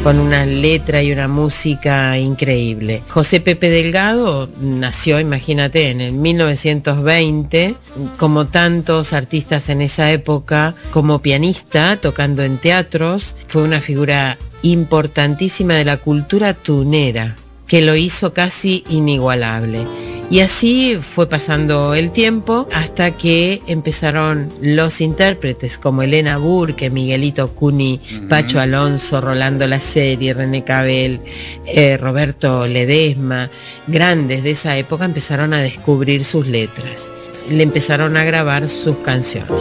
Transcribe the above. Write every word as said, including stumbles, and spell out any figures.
con una letra y una música increíble. José Pepe Delgado nació, imagínate, en el mil novecientos veinte, como tantos artistas en esa época, como pianista, tocando en teatros. Fue una figura importantísima de la cultura tunera, que lo hizo casi inigualable. Y así fue pasando el tiempo hasta que empezaron los intérpretes como Elena Burke, Miguelito Cuni, uh-huh. Pacho Alonso, Rolando La Serie, René Cabel, eh, Roberto Ledesma. Grandes de esa época empezaron a descubrir sus letras, le empezaron a grabar sus canciones.